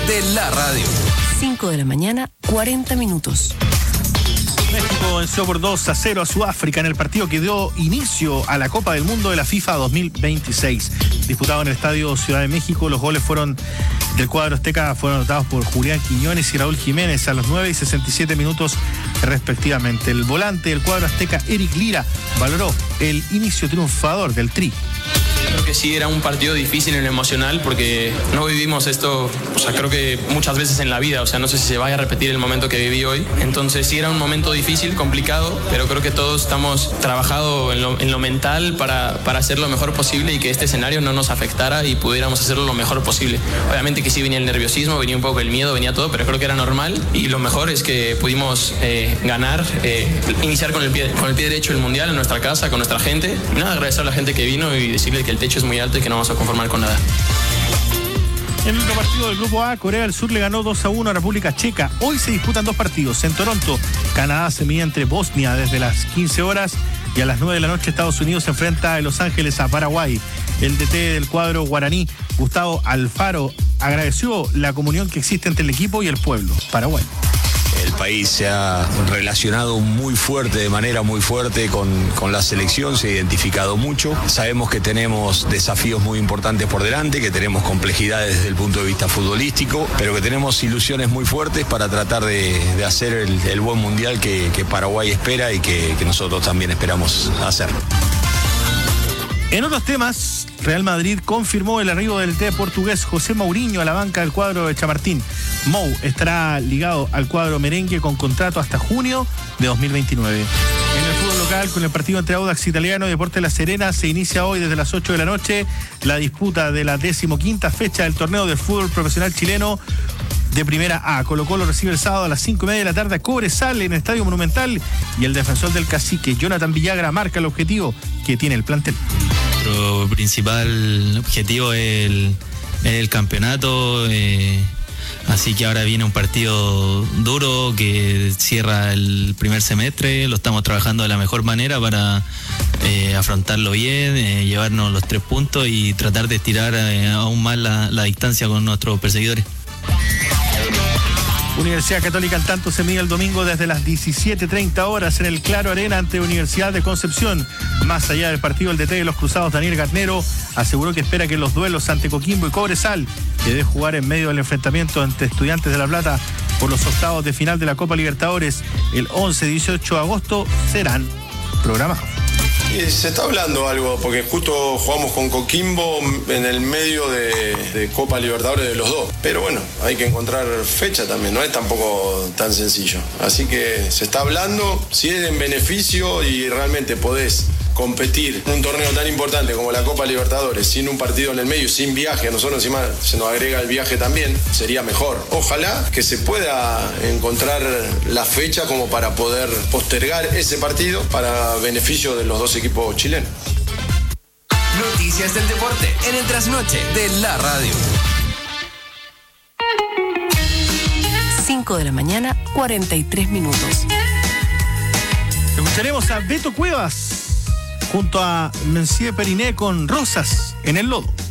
de la radio. 5 de la mañana, 40 minutos. México venció por 2-0 a Sudáfrica en el partido que dio inicio a la Copa del Mundo de la FIFA 2026. Disputado en el Estadio Ciudad de México, los goles del cuadro azteca fueron anotados por Julián Quiñones y Raúl Jiménez a los 9 y 67 minutos respectivamente. El volante del cuadro azteca, Eric Lira, valoró el inicio triunfador del Tri. Creo que sí era un partido difícil en lo emocional porque no vivimos esto, creo que muchas veces en la vida, no sé si se vaya a repetir el momento que viví hoy. Entonces sí era un momento difícil, complicado, pero creo que todos estamos trabajando en lo mental para hacer lo mejor posible y que este escenario no nos afectara y pudiéramos hacerlo lo mejor posible. Obviamente que sí venía el nerviosismo, venía un poco el miedo, venía todo, pero creo que era normal y lo mejor es que pudimos ganar, iniciar con el pie derecho el Mundial en nuestra casa, con nuestra gente. Y nada, agradecer a la gente que vino y decirle que el techo es muy alto y que no vamos a conformar con nada. En el otro partido del Grupo A, Corea del Sur le ganó 2-1 a República Checa. Hoy se disputan dos partidos. En Toronto, Canadá se mide entre Bosnia desde las 15 horas y a las 9 de la noche Estados Unidos se enfrenta en Los Ángeles a Paraguay. El DT del cuadro guaraní, Gustavo Alfaro, agradeció la comunión que existe entre el equipo y el pueblo paraguayo. El país se ha relacionado de manera muy fuerte con la selección, se ha identificado mucho. Sabemos que tenemos desafíos muy importantes por delante, que tenemos complejidades desde el punto de vista futbolístico, pero que tenemos ilusiones muy fuertes para tratar de hacer el buen mundial que Paraguay espera y que nosotros también esperamos hacer. En otros temas, Real Madrid confirmó el arribo del DT portugués José Mourinho a la banca del cuadro de Chamartín. Mou estará ligado al cuadro merengue con contrato hasta junio de 2029. En el fútbol local, con el partido entre Audax Italiano y Deportes La Serena, se inicia hoy desde las 8 de la noche la disputa de la 15ª fecha del torneo de fútbol profesional chileno de Primera A. Colo-Colo recibe el sábado a las 5:30 de la tarde a Cobresal en el Estadio Monumental y el defensor del Cacique, Jonathan Villagra, marca el objetivo que tiene el plantel. Nuestro principal objetivo es el campeonato, así que ahora viene un partido duro que cierra el primer semestre. Lo estamos trabajando de la mejor manera para afrontarlo bien, llevarnos los 3 puntos y tratar de estirar aún más la distancia con nuestros perseguidores. Universidad Católica al tanto se mide el domingo desde las 17:30 horas en el Claro Arena ante Universidad de Concepción. Más allá del partido, el DT de los Cruzados, Daniel Garnero, aseguró que espera que los duelos ante Coquimbo y Cobresal, que debe jugar en medio del enfrentamiento entre Estudiantes de La Plata por los octavos de final de la Copa Libertadores el 11 y 18 de agosto, serán programados. Se está hablando algo, porque justo jugamos con Coquimbo en el medio de Copa Libertadores de los dos. Pero bueno, hay que encontrar fecha también, no es tampoco tan sencillo. Así que se está hablando, si es en beneficio y realmente podés competir en un torneo tan importante como la Copa Libertadores sin un partido en el medio, sin viaje, a nosotros encima se nos agrega el viaje también, sería mejor. Ojalá que se pueda encontrar la fecha como para poder postergar ese partido para beneficio de los dos equipos chilenos. Noticias del deporte en el trasnoche de la radio. 5 de la mañana, 43 minutos. Escucharemos a Beto Cuevas junto a Mencie Periné con Rosas en el Lodo.